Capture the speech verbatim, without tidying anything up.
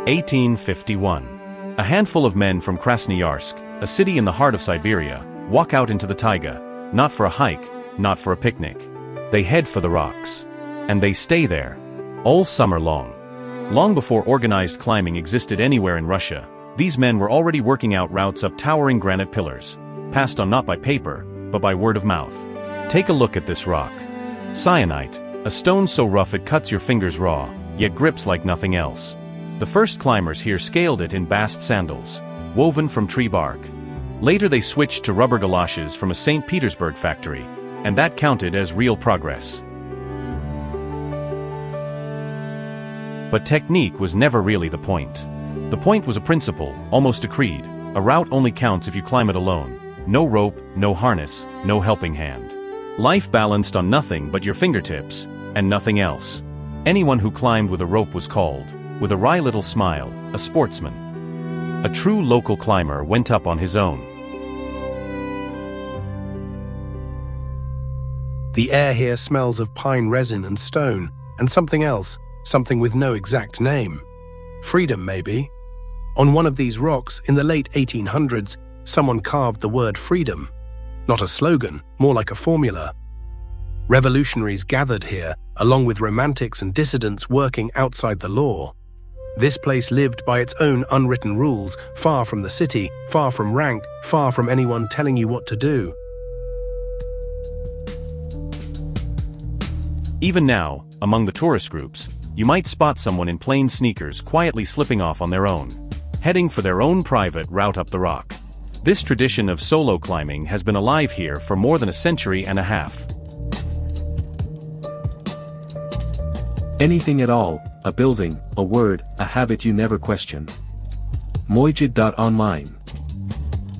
eighteen fifty-one. A handful of men from Krasnoyarsk, a city in the heart of Siberia, walk out into the taiga, not for a hike, not for a picnic. They head for the rocks. And they stay there. All summer long. Long before organized climbing existed anywhere in Russia, these men were already working out routes up towering granite pillars, passed on not by paper, but by word of mouth. Take a look at this rock. Syenite, a stone so rough it cuts your fingers raw, yet grips like nothing else. The first climbers here scaled it in bast sandals, woven from tree bark. Later they switched to rubber galoshes from a Saint Petersburg factory, and that counted as real progress. But technique was never really the point. The point was a principle, almost a creed. A route only counts if you climb it alone. No rope, no harness, no helping hand. Life balanced on nothing but your fingertips, and nothing else. Anyone who climbed with a rope was called, with a wry little smile, a sportsman. A true local climber went up on his own. The air here smells of pine resin and stone, and something else, something with no exact name. Freedom, maybe. On one of these rocks, in the late eighteen hundreds, someone carved the word freedom. Not a slogan, more like a formula. Revolutionaries gathered here, along with romantics and dissidents working outside the law. This place lived by its own unwritten rules, far from the city, far from rank, far from anyone telling you what to do. Even now, among the tourist groups, you might spot someone in plain sneakers quietly slipping off on their own, heading for their own private route up the rock. This tradition of solo climbing has been alive here for more than a century and a half. Anything at all, a building, a word, a habit you never question. Mojid dot online